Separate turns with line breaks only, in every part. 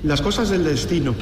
Las cosas del destino.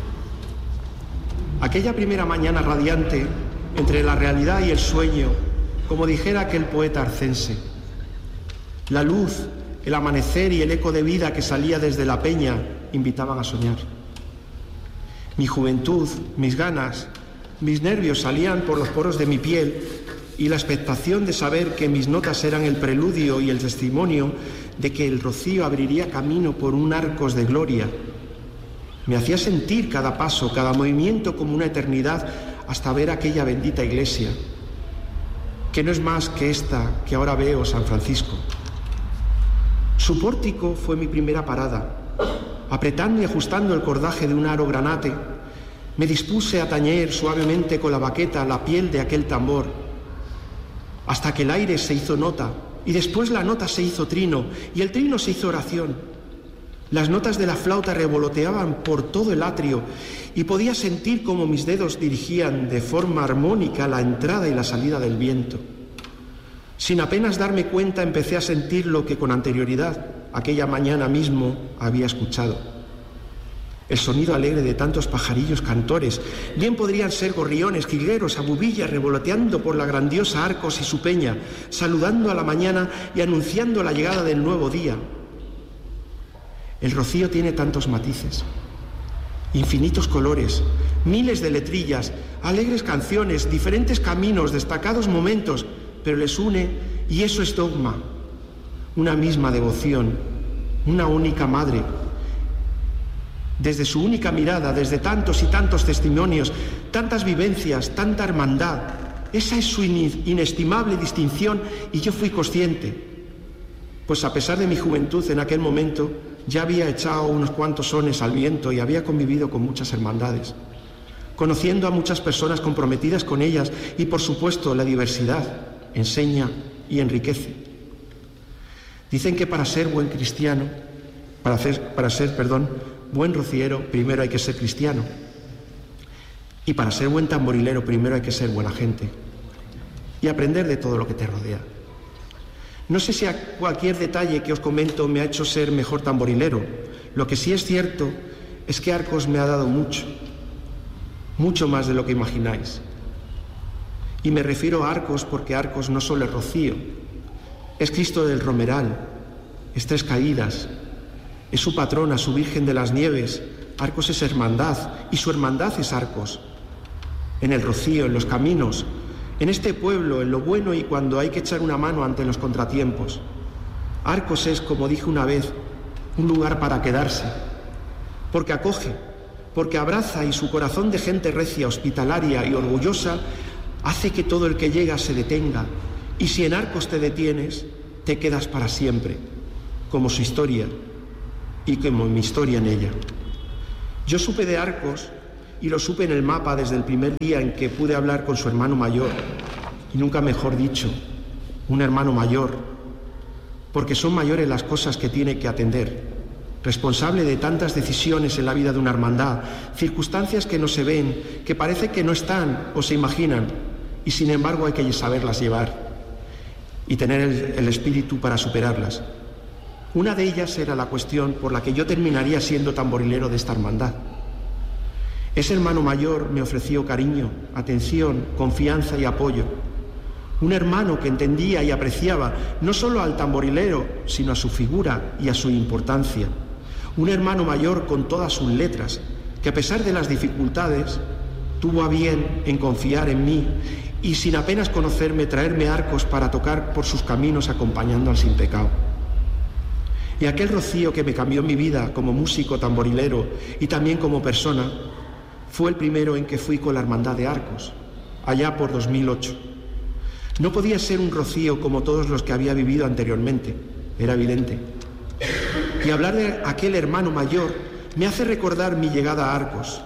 Aquella primera mañana radiante entre la realidad y el sueño, como dijera aquel poeta arcense. La luz, el amanecer y el eco de vida que salía desde la peña invitaban a soñar. Mi juventud, mis ganas, mis nervios salían por los poros de mi piel y la expectación de saber que mis notas eran el preludio y el testimonio de que el rocío abriría camino por un arcos de gloria. Me hacía sentir cada paso, cada movimiento como una eternidad hasta ver aquella bendita iglesia, que no es más que esta que ahora veo, San Francisco. Su pórtico fue mi primera parada. Apretando y ajustando el cordaje de un aro granate, me dispuse a tañer suavemente con la baqueta la piel de aquel tambor, hasta que el aire se hizo nota, y después la nota se hizo trino, y el trino se hizo oración. Las notas de la flauta revoloteaban por todo el atrio, y podía sentir cómo mis dedos dirigían de forma armónica la entrada y la salida del viento. Sin apenas darme cuenta, empecé a sentir lo que con anterioridad, aquella mañana mismo, había escuchado. El sonido alegre de tantos pajarillos cantores, bien podrían ser gorriones, jilgueros, abubillas revoloteando por la grandiosa Arcos y su peña, saludando a la mañana y anunciando la llegada del nuevo día. El rocío tiene tantos matices, infinitos colores, miles de letrillas, alegres canciones, diferentes caminos, destacados momentos, pero les une, y eso es dogma, una misma devoción, una única madre. Desde su única mirada, desde tantos y tantos testimonios, tantas vivencias, tanta hermandad, esa es su inestimable distinción, y yo fui consciente, pues a pesar de mi juventud en aquel momento, ya había echado unos cuantos sones al viento y había convivido con muchas hermandades, conociendo a muchas personas comprometidas con ellas, y por supuesto la diversidad enseña y enriquece. Dicen que para ser buen cristiano, para ser buen rociero, primero hay que ser cristiano, y para ser buen tamborilero primero hay que ser buena gente y aprender de todo lo que te rodea. No sé si a cualquier detalle que os comento me ha hecho ser mejor tamborilero. Lo que sí es cierto es que Arcos me ha dado mucho, mucho más de lo que imagináis. Y me refiero a Arcos porque Arcos no solo es rocío, es Cristo del Romeral, es Tres Caídas, es su patrona, su Virgen de las Nieves. Arcos es hermandad, y su hermandad es Arcos. En el rocío, en los caminos, en este pueblo, en lo bueno y cuando hay que echar una mano ante los contratiempos. Arcos es, como dije una vez, un lugar para quedarse, porque acoge, porque abraza, y su corazón de gente recia, hospitalaria y orgullosa hace que todo el que llega se detenga, y si en Arcos te detienes, te quedas para siempre, como su historia y como mi historia en ella. Yo supe de Arcos, y lo supe en el mapa desde el primer día en que pude hablar con su hermano mayor, y nunca mejor dicho, un hermano mayor, porque son mayores las cosas que tiene que atender, responsable de tantas decisiones en la vida de una hermandad, circunstancias que no se ven, que parece que no están o se imaginan, y sin embargo hay que saberlas llevar y tener el espíritu para superarlas. Una de ellas era la cuestión por la que yo terminaría siendo tamborilero de esta hermandad. Ese hermano mayor me ofreció cariño, atención, confianza y apoyo. Un hermano que entendía y apreciaba no solo al tamborilero, sino a su figura y a su importancia. Un hermano mayor con todas sus letras, que a pesar de las dificultades, tuvo a bien en confiar en mí y sin apenas conocerme traerme a Arcos para tocar por sus caminos acompañando al sin pecado. Y aquel rocío que me cambió mi vida como músico tamborilero y también como persona, fue el primero en que fui con la hermandad de Arcos, allá por 2008. No podía ser un rocío como todos los que había vivido anteriormente, era evidente. Y hablar de aquel hermano mayor me hace recordar mi llegada a Arcos.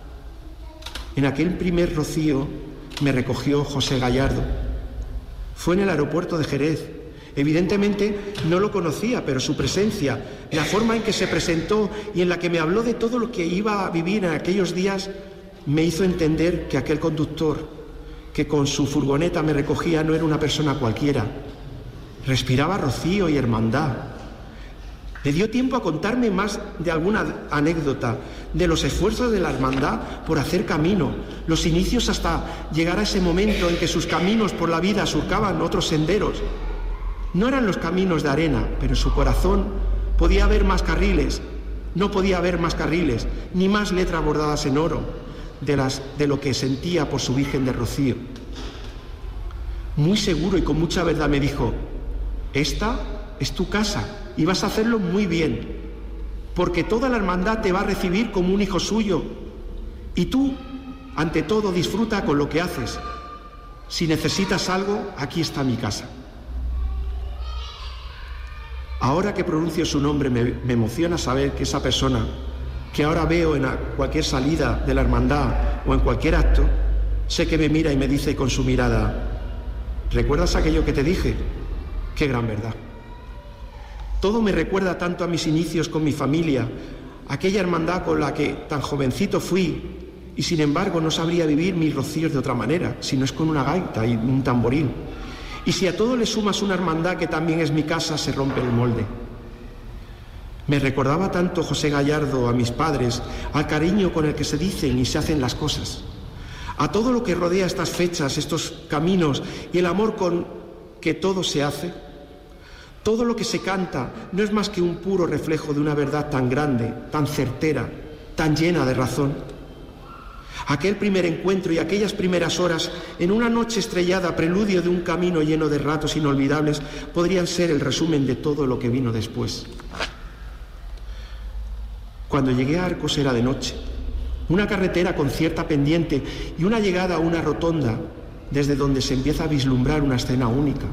En aquel primer rocío me recogió José Gallardo. Fue en el aeropuerto de Jerez. Evidentemente no lo conocía, pero su presencia, la forma en que se presentó y en la que me habló de todo lo que iba a vivir en aquellos días, me hizo entender que aquel conductor que con su furgoneta me recogía no era una persona cualquiera. Respiraba rocío y hermandad. Le dio tiempo a contarme más de alguna anécdota, de los esfuerzos de la hermandad por hacer camino, los inicios hasta llegar a ese momento en que sus caminos por la vida surcaban otros senderos. No eran los caminos de arena, pero en su corazón podía haber más carriles, no podía haber más carriles, ni más letras bordadas en oro de lo que sentía por su Virgen de Rocío. Muy seguro y con mucha verdad me dijo: esta es tu casa y vas a hacerlo muy bien, porque toda la hermandad te va a recibir como un hijo suyo, y tú, ante todo, disfruta con lo que haces. Si necesitas algo, aquí está mi casa. Ahora que pronuncio su nombre, me emociona saber que esa persona, que ahora veo en cualquier salida de la hermandad o en cualquier acto, sé que me mira y me dice con su mirada: ¿recuerdas aquello que te dije? ¡Qué gran verdad! Todo me recuerda tanto a mis inicios con mi familia, aquella hermandad con la que tan jovencito fui, y sin embargo no sabría vivir mis rocíos de otra manera, si no es con una gaita y un tamboril. Y si a todo le sumas una hermandad que también es mi casa, se rompe el molde. Me recordaba tanto José Gallardo a mis padres, al cariño con el que se dicen y se hacen las cosas, a todo lo que rodea estas fechas, estos caminos y el amor con que todo se hace. Todo lo que se canta no es más que un puro reflejo de una verdad tan grande, tan certera, tan llena de razón. Aquel primer encuentro y aquellas primeras horas en una noche estrellada, preludio de un camino lleno de ratos inolvidables, podrían ser el resumen de todo lo que vino después. Cuando llegué a Arcos era de noche, una carretera con cierta pendiente y una llegada a una rotonda desde donde se empieza a vislumbrar una escena única.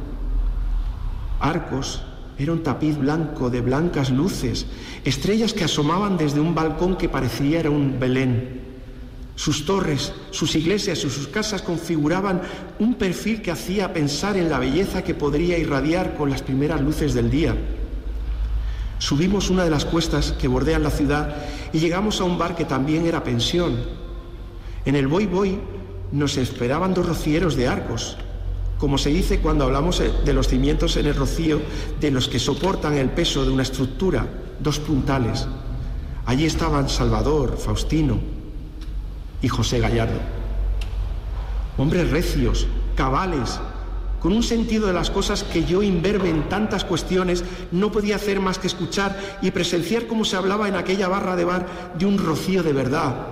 Arcos era un tapiz blanco de blancas luces, estrellas que asomaban desde un balcón que parecía era un Belén. Sus torres, sus iglesias y sus casas configuraban un perfil que hacía pensar en la belleza que podría irradiar con las primeras luces del día. Subimos una de las cuestas que bordean la ciudad y llegamos a un bar que también era pensión. En el Voy Voy nos esperaban 2 rocieros de Arcos, como se dice cuando hablamos de los cimientos en el rocío, de los que soportan el peso de una estructura, 2 puntales. Allí estaban Salvador, Faustino y José Gallardo. Hombres recios, cabales, con un sentido de las cosas que yo, imberbe en tantas cuestiones, no podía hacer más que escuchar y presenciar cómo se hablaba en aquella barra de bar de un rocío de verdad,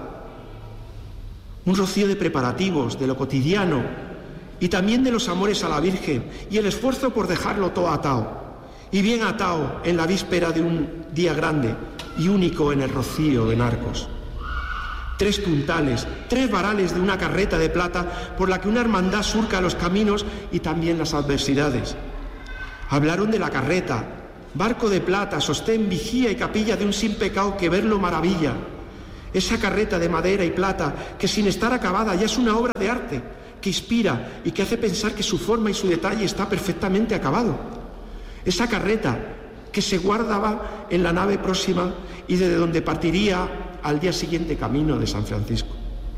un rocío de preparativos, de lo cotidiano, y también de los amores a la Virgen y el esfuerzo por dejarlo todo atado, y bien atado en la víspera de un día grande y único en el rocío en Arcos. 3 puntales, 3 varales de una carreta de plata por la que una hermandad surca los caminos y también las adversidades. Hablaron de la carreta, barco de plata, sostén, vigía y capilla de un sin pecado que verlo maravilla. Esa carreta de madera y plata que sin estar acabada ya es una obra de arte, que inspira y que hace pensar que su forma y su detalle está perfectamente acabado. Esa carreta que se guardaba en la nave próxima y desde donde partiría al día siguiente camino de San Francisco.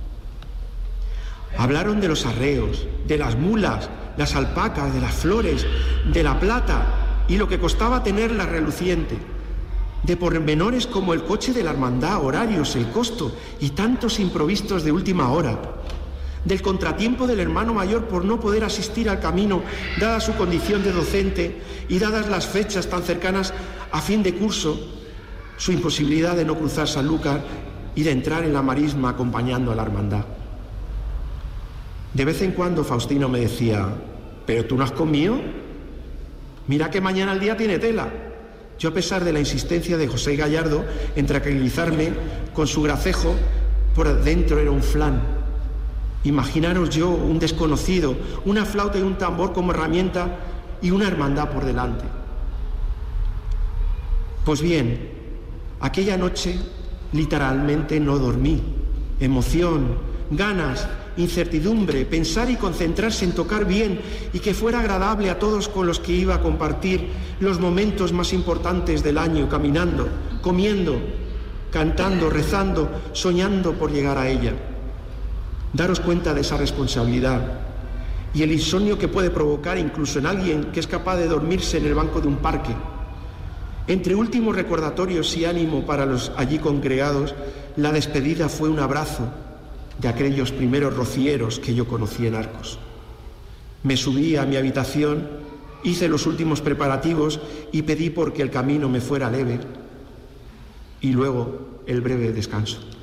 Hablaron de los arreos, de las mulas, las alpacas, de las flores, de la plata y lo que costaba tenerla reluciente, de pormenores como el coche de la hermandad, horarios, el costo y tantos improvistos de última hora, del contratiempo del hermano mayor por no poder asistir al camino dada su condición de docente y dadas las fechas tan cercanas a fin de curso, su imposibilidad de no cruzar Sanlúcar y de entrar en la marisma acompañando a la hermandad. De vez en cuando Faustino me decía: ¿pero tú no has comido? Mira que mañana el día tiene tela. Yo, a pesar de la insistencia de José Gallardo en tranquilizarme con su gracejo, por dentro era un flan. Imaginaros yo, un desconocido, una flauta y un tambor como herramienta y una hermandad por delante. Pues bien, aquella noche literalmente no dormí. Emoción, ganas, incertidumbre, pensar y concentrarse en tocar bien y que fuera agradable a todos con los que iba a compartir los momentos más importantes del año, caminando, comiendo, cantando, rezando, soñando por llegar a ella. Daros cuenta de esa responsabilidad y el insomnio que puede provocar incluso en alguien que es capaz de dormirse en el banco de un parque. Entre últimos recordatorios y ánimo para los allí congregados, la despedida fue un abrazo de aquellos primeros rocieros que yo conocí en Arcos. Me subí a mi habitación, hice los últimos preparativos y pedí porque el camino me fuera leve y luego el breve descanso.